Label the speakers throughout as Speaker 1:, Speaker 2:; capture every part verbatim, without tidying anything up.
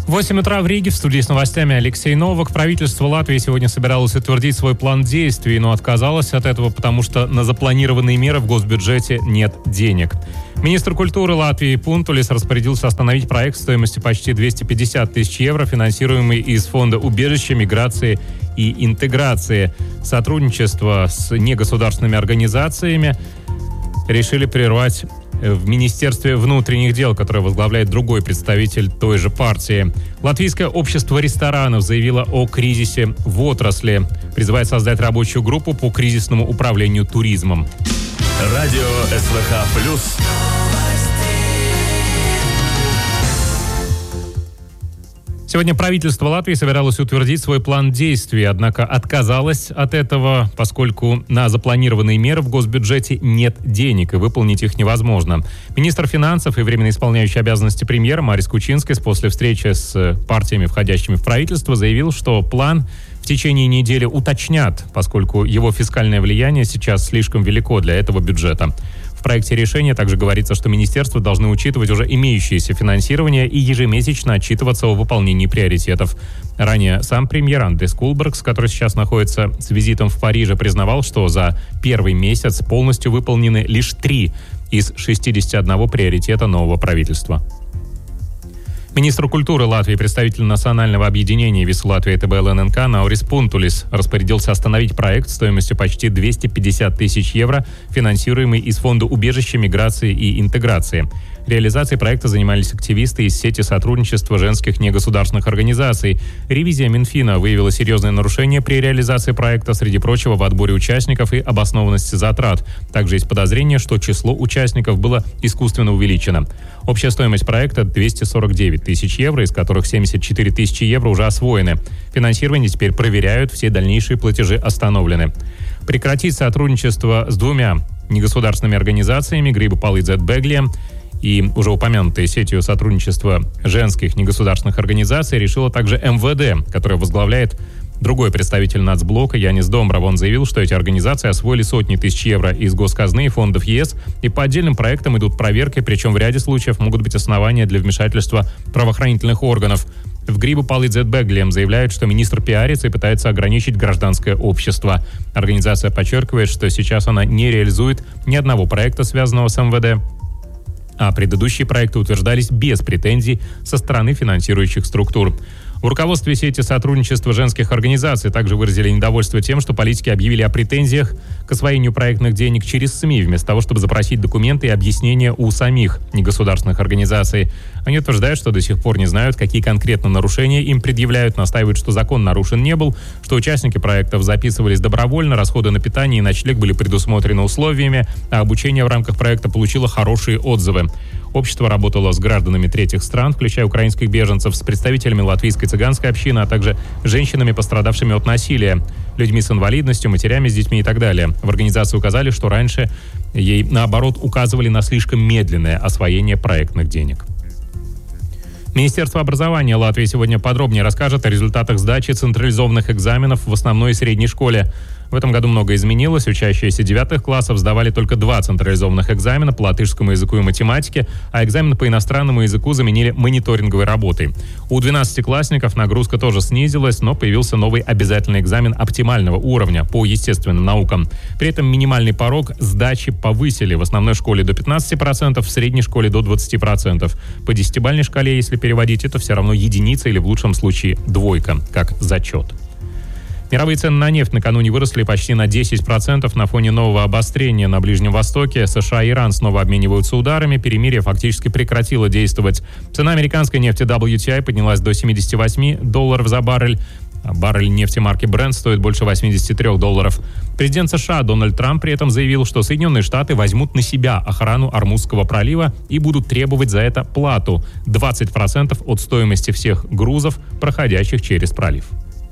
Speaker 1: восемь утра в Риге. В студии с новостями Алексей Новак. Правительство Латвии сегодня собиралось утвердить свой план действий, но отказалось от этого, потому что на запланированные меры в госбюджете нет денег. Министр культуры Латвии Пунтулис распорядился остановить проект стоимостью почти двести пятьдесят тысяч евро, финансируемый из Фонда убежища, миграции и интеграции. Сотрудничество с негосударственными организациями решили прервать в Министерстве внутренних дел, которое возглавляет другой представитель той же партии. Латвийское общество ресторанов заявило о кризисе в отрасли. Призывает создать рабочую группу по кризисному управлению туризмом.
Speaker 2: Радио СВХ плюс.
Speaker 1: Сегодня правительство Латвии собиралось утвердить свой план действий, однако отказалось от этого, поскольку на запланированные меры в госбюджете нет денег, и выполнить их невозможно. Министр финансов и временно исполняющий обязанности премьера Марис Кучинскис после встречи с партиями, входящими в правительство, заявил, что план в течение недели уточнят, поскольку его фискальное влияние сейчас слишком велико для этого бюджета. В проекте решения также говорится, что министерства должны учитывать уже имеющееся финансирование и ежемесячно отчитываться о выполнении приоритетов. Ранее сам премьер Андрис Кулбергс, который сейчас находится с визитом в Париже, признавал, что за первый месяц полностью выполнены лишь три из шестидесяти одного приоритета нового правительства. Министр культуры Латвии, представитель национального объединения «Вис Латвия ТБ ЛННК» Наурис Пунтулис распорядился остановить проект стоимостью почти двести пятьдесят тысяч евро, финансируемый из Фонда убежища, миграции и интеграции. Реализацией проекта занимались активисты из сети сотрудничества женских негосударственных организаций. Ревизия Минфина выявила серьезные нарушения при реализации проекта, среди прочего, в отборе участников и обоснованности затрат. Также есть подозрение, что число участников было искусственно увеличено. Общая стоимость проекта двести сорок девять тысяч евро, из которых семьдесят четыре тысячи евро уже освоены. Финансирование теперь проверяют, все дальнейшие платежи остановлены. Прекратить сотрудничество с двумя негосударственными организациями Гриба Палидзет Беглия и уже упомянутой сетью сотрудничества женских негосударственных организаций решила также эм вэ дэ, которое возглавляет другой представитель нацблока Янис Домбров. Он заявил, что эти организации освоили сотни тысяч евро из госказны и фондов ЕС, и по отдельным проектам идут проверки, причем в ряде случаев могут быть основания для вмешательства правоохранительных органов. В Грибу Палидзет Беглием заявляют, что министр пиарится и пытается ограничить гражданское общество. Организация подчеркивает, что сейчас она не реализует ни одного проекта, связанного с эм вэ дэ, а предыдущие проекты утверждались без претензий со стороны финансирующих структур. В руководстве сети сотрудничества женских организаций также выразили недовольство тем, что политики объявили о претензиях к освоению проектных денег через СМИ, вместо того, чтобы запросить документы и объяснения у самих негосударственных организаций. Они утверждают, что до сих пор не знают, какие конкретно нарушения им предъявляют, настаивают, что закон нарушен не был, что участники проектов записывались добровольно, расходы на питание и ночлег были предусмотрены условиями, а обучение в рамках проекта получило хорошие отзывы. Общество работало с гражданами третьих стран, включая украинских беженцев, с представителями латвийской цыганской общины, а также женщинами, пострадавшими от насилия, людьми с инвалидностью, матерями с детьми и так далее. В организации указали, что раньше ей, наоборот, указывали на слишком медленное освоение проектных денег. Министерство образования Латвии сегодня подробнее расскажет о результатах сдачи централизованных экзаменов в основной и средней школе. В этом году многое изменилось. Учащиеся девятых классов сдавали только два централизованных экзамена по латышскому языку и математике, а экзамены по иностранному языку заменили мониторинговой работой. У двенадцатиклассников нагрузка тоже снизилась, но появился новый обязательный экзамен оптимального уровня по естественным наукам. При этом минимальный порог сдачи повысили. В основной школе до пятнадцати процентов, в средней школе до двадцати процентов. По десятибалльной шкале, если переводить, это все равно единица или в лучшем случае двойка, как зачет. Мировые цены на нефть накануне выросли почти на десять процентов на фоне нового обострения на Ближнем Востоке. США и Иран снова обмениваются ударами. Перемирие фактически прекратило действовать. Цена американской нефти дабл ю ти ай поднялась до семидесяти восьми долларов за баррель. Баррель нефти марки Brent стоит больше восьмидесяти трёх долларов. Президент США Дональд Трамп при этом заявил, что Соединенные Штаты возьмут на себя охрану Ормузского пролива и будут требовать за это плату – двадцать процентов от стоимости всех грузов, проходящих через пролив.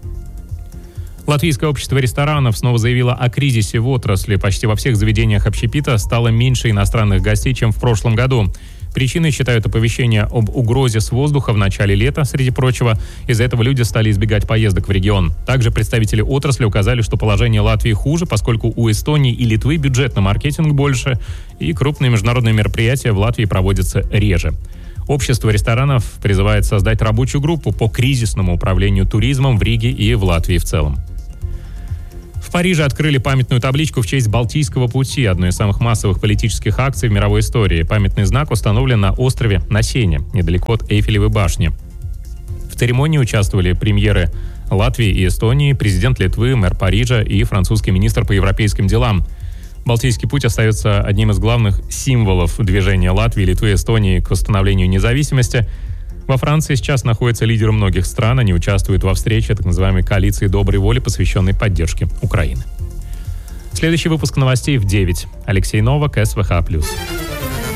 Speaker 1: Латвийское общество ресторанов снова заявило о кризисе в отрасли. Почти во всех заведениях общепита стало меньше иностранных гостей, чем в прошлом году. Причиной считают оповещение об угрозе с воздуха в начале лета, среди прочего. Из-за этого люди стали избегать поездок в регион. Также представители отрасли указали, что положение Латвии хуже, поскольку у Эстонии и Литвы бюджет на маркетинг больше, и крупные международные мероприятия в Латвии проводятся реже. Общество ресторанов призывает создать рабочую группу по кризисному управлению туризмом в Риге и в Латвии в целом. В Париже открыли памятную табличку в честь Балтийского пути, одной из самых массовых политических акций в мировой истории. Памятный знак установлен на острове на Сене, недалеко от Эйфелевой башни. В церемонии участвовали премьеры Латвии и Эстонии, президент Литвы, мэр Парижа и французский министр по европейским делам. Балтийский путь остается одним из главных символов движения Латвии, Литвы и Эстонии к восстановлению независимости. Во Франции сейчас находятся лидеры многих стран. Они участвуют во встрече так называемой коалиции доброй воли, посвященной поддержке Украины. Следующий выпуск новостей в девять. Алексей Новак, СВХ плюс.